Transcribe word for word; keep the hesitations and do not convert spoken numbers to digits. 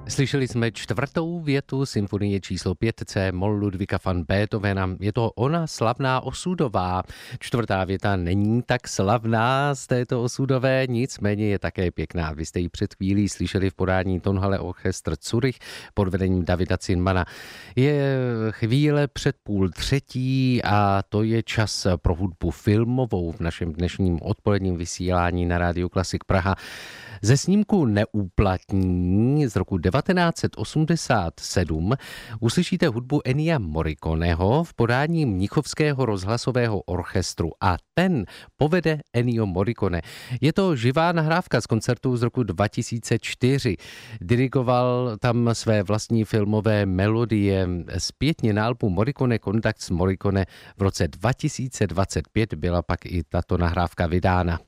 Slyšeli jsme čtvrtou větu symfonie číslo pět C moll Ludwiga van Beethovena. Je to ona slavná osudová. Čtvrtá věta není tak slavná z této osudové, nicméně je také pěkná. Vy jste ji před chvílí slyšeli v podání Tonhalle Orchester Zurich pod vedením Davida Zinmana. Je chvíle před půl třetí a to je čas pro hudbu filmovou v našem dnešním odpoledním vysílání na Rádiu Klasik Praha. Ze snímku Neúplatní z roku devatenáct set osmdesát sedm uslyšíte hudbu Ennia Morriconeho v podání Mnichovského rozhlasového orchestru a ten povede Ennio Morricone. Je to živá nahrávka z koncertu z roku dva tisíce čtyři. Dirigoval tam své vlastní filmové melodie. Zpětně na albu Morricone Conducts Morricone v roce dva tisíce dvacet pět byla pak i tato nahrávka vydána.